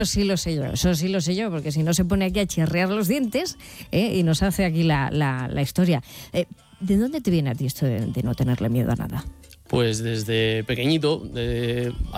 Sí lo sé yo, eso sí lo sé yo, porque si no se pone aquí a chirriar los dientes y nos hace aquí la historia. ¿De dónde te viene a ti esto de no tenerle miedo a nada? Pues desde pequeñito,